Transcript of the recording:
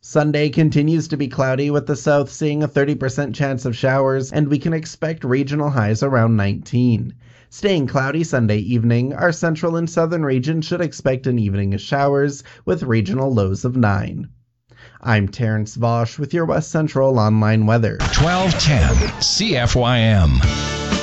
Sunday continues to be cloudy with the south seeing a 30% chance of showers, and we can expect regional highs around 19. Staying cloudy Sunday evening, our central and southern region should expect an evening of showers with regional lows of 9. I'm Terrence Vosch with your West Central Online weather. 1210 CFYM.